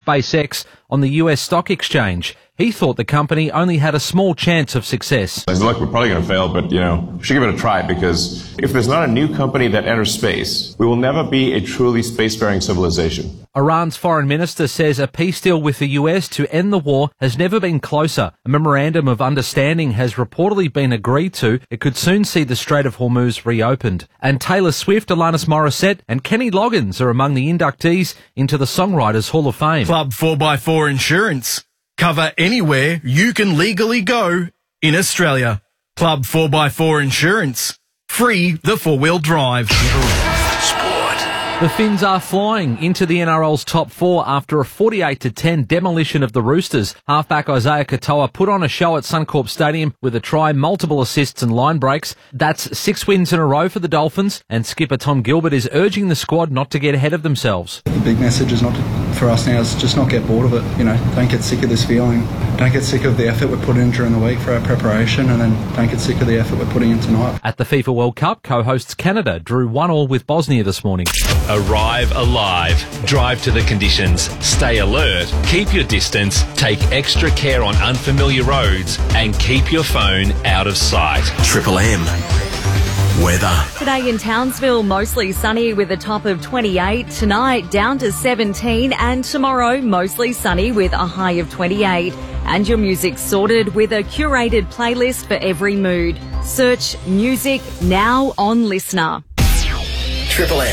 SpaceX on the US stock exchange. He thought the company only had a small chance of success. Look, we're probably going to fail, but, we should give it a try, because if there's not a new company that enters space, we will never be a truly spacefaring civilization. Iran's foreign minister says a peace deal with the US to end the war has never been closer. A memorandum of understanding has reportedly been agreed to. It could soon see the Strait of Hormuz reopened. And Taylor Swift, Alanis Morissette and Kenny Loggins are among the inductees into the Songwriters Hall of Fame. Club 4x4 Insurance. Cover anywhere you can legally go in Australia. Club 4x4 Insurance. Free the four-wheel drive. The Finns are flying into the NRL's top four after a 48-10 demolition of the Roosters. Halfback Isaiah Katoa put on a show at Suncorp Stadium with a try, multiple assists and line breaks. That's 6 wins in a row for the Dolphins, and skipper Tom Gilbert is urging the squad not to get ahead of themselves. The big message is for us now is just not get bored of it. Don't get sick of this feeling. Don't get sick of the effort we're putting in during the week for our preparation, and then don't get sick of the effort we're putting in tonight. At the FIFA World Cup, co-hosts Canada drew 1-1 with Bosnia this morning. Arrive alive. Drive to the conditions. Stay alert. Keep your distance. Take extra care on unfamiliar roads. And keep your phone out of sight. Triple M. Weather. Today in Townsville, mostly sunny with a top of 28. Tonight, down to 17. And tomorrow, mostly sunny with a high of 28. And your music sorted with a curated playlist for every mood. Search music now on Listener. Triple M.